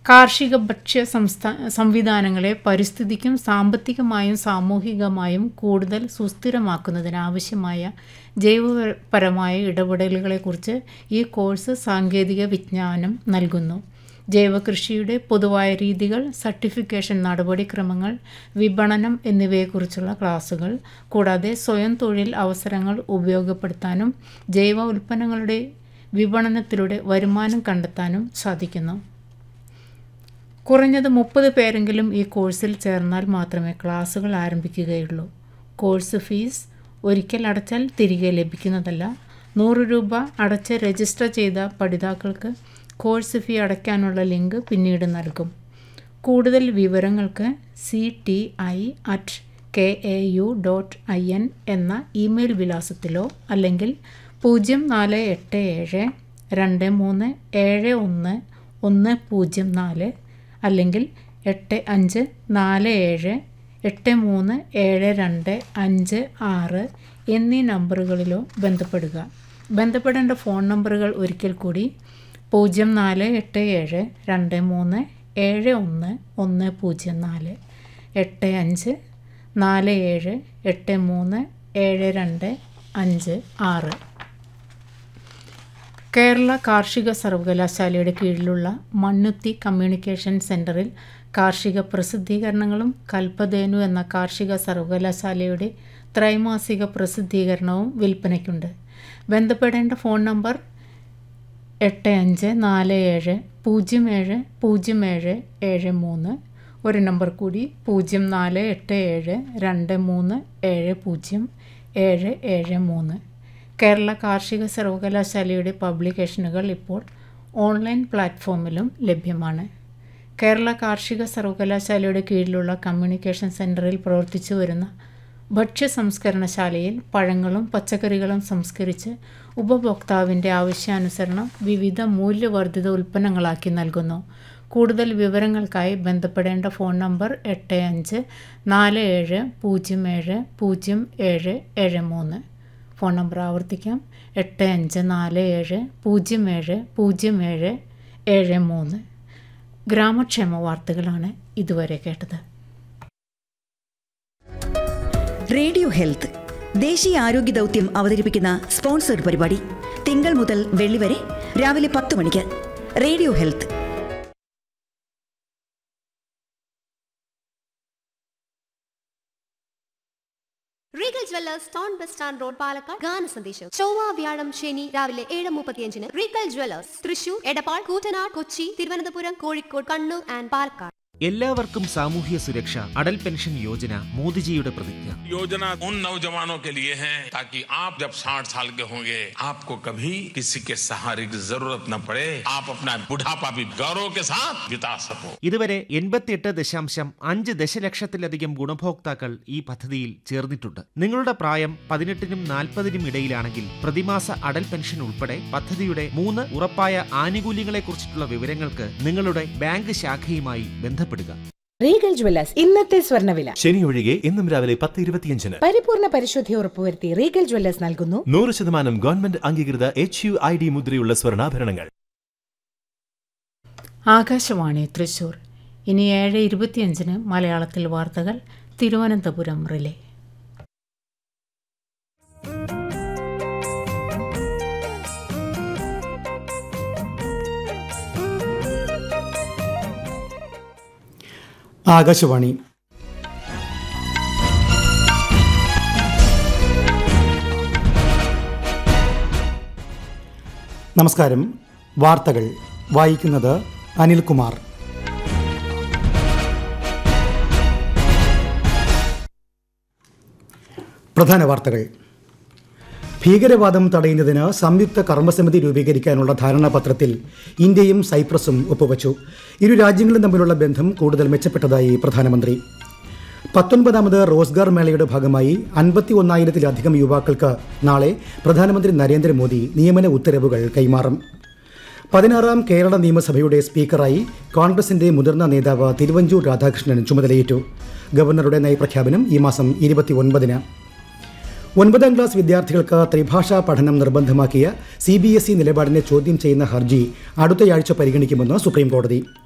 കാർഷിക ഭക്ഷ്യ സംവിധാനങ്ങളെ പരിസ്ഥിതിക്കും സാമ്പത്തികമായും സാമൂഹികമായും കൂടുതൽ സുസ്ഥിരമാക്കുന്നതിനാവശ്യമായ ജൈവപരമായ ഇടപെടലുകളെക്കുറിച്ച് ഈ കോഴ്സ് സാങ്കേതിക വിജ്ഞാനം നൽകുന്നു. ജൈവകൃഷിയുടെ പൊതുവായ രീതികൾ, സർട്ടിഫിക്കേഷൻ നടപടിക്രമങ്ങൾ, വിപണനം എന്നിവയെക്കുറിച്ചുള്ള ക്ലാസുകൾ, കൂടാതെ സ്വയം തൊഴിൽ അവസരങ്ങൾ ഉപയോഗപ്പെടുത്താനും ജൈവ ഉൽപ്പന്നങ്ങളുടെ വിപണനത്തിലൂടെ വരുമാനം കണ്ടെത്താനും സാധിക്കുന്നു. കുറഞ്ഞത് 30 പേരെങ്കിലും ഈ കോഴ്സിൽ ചേർന്നാൽ മാത്രമേ ക്ലാസുകൾ ആരംഭിക്കുകയുള്ളൂ. കോഴ്സ് ഫീസ് ഒരിക്കൽ അടച്ചാൽ തിരികെ ലഭിക്കുന്നതല്ല. 100 രൂപ അടച്ച് രജിസ്റ്റർ ചെയ്ത പഠിതാക്കൾക്ക് കോഴ്സ് ഫീ അടയ്ക്കാനുള്ള ലിങ്ക് പിന്നീട് നൽകും. കൂടുതൽ വിവരങ്ങൾക്ക് cti@kau.in എന്ന ഇമെയിൽ വിലാസത്തിലോ അല്ലെങ്കിൽ 0487 23 71 104 അല്ലെങ്കിൽ 8547 837256 എന്നീ നമ്പറുകളിലോ ബന്ധപ്പെടുക. ബന്ധപ്പെടേണ്ട ഫോൺ നമ്പറുകൾ ഒരിക്കൽ കൂടി 0487 23 71 104 8547 837256. കേരള കാർഷിക സർവകലാശാലയുടെ കീഴിലുള്ള മണ്ണുത്തി കമ്മ്യൂണിക്കേഷൻ സെൻ്ററിൽ കാർഷിക പ്രസിദ്ധീകരണങ്ങളും കൽപ്പധേനു എന്ന കാർഷിക സർവകലാശാലയുടെ ത്രൈമാസിക പ്രസിദ്ധീകരണവും വിൽപ്പനയ്ക്കുണ്ട്. ബന്ധപ്പെടേണ്ട ഫോൺ നമ്പർ 8547 070773. ഒരു നമ്പർ കൂടി 0487 23 70 കേരള കാർഷിക സർവകലാശാലയുടെ പബ്ലിക്കേഷനുകൾ ഇപ്പോൾ ഓൺലൈൻ പ്ലാറ്റ്ഫോമിലും ലഭ്യമാണ്. കേരള കാർഷിക സർവകലാശാലയുടെ കീഴിലുള്ള കമ്മ്യൂണിക്കേഷൻ സെൻ്ററിൽ പ്രവർത്തിച്ചു വരുന്ന ഭക്ഷ്യ സംസ്കരണശാലയിൽ പഴങ്ങളും പച്ചക്കറികളും സംസ്കരിച്ച് ഉപഭോക്താവിൻ്റെ ആവശ്യാനുസരണം വിവിധ മൂല്യവർദ്ധിത ഉൽപ്പന്നങ്ങളാക്കി നൽകുന്നു. കൂടുതൽ വിവരങ്ങൾക്കായി ബന്ധപ്പെടേണ്ട ഫോൺ നമ്പർ 8547 07 0773. ഫോൺ നമ്പർ ആവർത്തിക്കാം, 8547 07 0773. ഗ്രാമക്ഷേമ വാർത്തകളാണ് ഇതുവരെ കേട്ടത്. റേഡിയോ ഹെൽത്ത് ദേശീയ ആരോഗ്യ ദൗത്യം അവതരിപ്പിക്കുന്ന സ്പോൺസർഡ് പരിപാടി തിങ്കൾ മുതൽ വെള്ളി വരെ രാവിലെ 10 മണിക്ക്. Radio health. Regal Jewellers town bus stand road, Palakkad. ഗാന സന്ദേശം ചൊവ്വ, വ്യാഴം, ശനി രാവിലെ 7:35. Regal Jewellers Thrissur, Edappal, Koottanad, Kochi, Thiruvananthapuram, Kozhikode, Kannur and Palakkad. എല്ലാവർക്കും സാമൂഹ്യ സുരക്ഷ. അടൽ പെൻഷൻ യോജന മോദിജിയുടെ പ്രതിജ്ഞ. योजना उन नौजवानों के लिए है ताकि आप जब 60 साल के होंगे आपको कभी किसी के सहारे की जरूरत न पड़े. आप अपना बुढ़ापा भी गौरव के साथ बिता सको. ഇതുവരെ 88.5 ദശലക്ഷത്തിലധികം ഗുണഭോക്താക്കൾ ഈ പദ്ധതിയിൽ ചേർന്നിട്ടുണ്ട്. നിങ്ങളുടെ പ്രായം 18നും 40നും ഇടയിലാണെങ്കിൽ പ്രതിമാസ അടൽ പെൻഷൻ ഉൾപ്പെടെ പദ്ധതിയുടെ 3 ഉറപ്പായ ആനുകൂല്യങ്ങളെക്കുറിച്ചിട്ടുള്ള വിവരങ്ങൾക്ക് നിങ്ങളുടെ ബാങ്ക് ശാഖയുമായി ബന്ധപ്പെടുക. റീഗൽ ജ്വല്ലേഴ്സ് ഇന്നത്തെ സ്വർണ്ണവില. ശനി ഒഴികെ ഇന്നും രാവിലെ 10:25. പരിപൂർണ പരിശുദ്ധി ഉറപ്പുവരുത്തി റീഗൽ ജ്വല്ലേഴ്സ് നൽകുന്നു 100% ഗവൺമെന്റ് അംഗീകൃത HUID മുദ്രയുള്ള സ്വർണ്ണാഭരണങ്ങൾ. ആകാശവാണി തൃശൂർ. ഇനി 7:25 മലയാളത്തിൽ വാർത്തകൾ. തിരുവനന്തപുരം റിലേ. ആകാശവാണി. നമസ്കാരം. വാർത്തകൾ വായിക്കുന്നത് അനിൽകുമാർ. പ്രധാന വാർത്തകൾ. ഭീകരവാദം തടയുന്നതിന് സംയുക്ത കർമ്മസമിതി രൂപീകരിക്കാനുള്ള ധാരണാപത്രത്തിൽ ഇന്ത്യയും സൈപ്രസും ഒപ്പുവച്ചു. ഇരു രാജ്യങ്ങളും തമ്മിലുള്ള ബന്ധം കൂടുതൽ മെച്ചപ്പെട്ടതായി പ്രധാനമന്ത്രി. 19ാമത് റോസ്ഗാർ മേളയുടെ ഭാഗമായി 51,000-ലധികം യുവാക്കൾക്ക് നാളെ പ്രധാനമന്ത്രി നരേന്ദ്രമോദി നിയമന ഉത്തരവുകൾ കൈമാറും. 16ാം കേരള നിയമസഭയുടെ സ്പീക്കറായി കോൺഗ്രസിന്റെ മുതിർന്ന നേതാവ് തിരുവഞ്ചൂർ രാധാകൃഷ്ണൻ ചുമതലയേറ്റു. ഗവർണറുടെ നയപ്രഖ്യാപനം ഈ മാസം 29-ന്. 9ാം ക്ലാസ് വിദ്യാർത്ഥികൾക്ക് ത്രിഭാഷാ പഠനം നിർബന്ധമാക്കിയ CBSE നിലപാടിനെ ചോദ്യം ചെയ്യുന്ന ഹർജി അടുത്തയാഴ്ച പരിഗണിക്കുമെന്ന് സുപ്രീംകോടതി.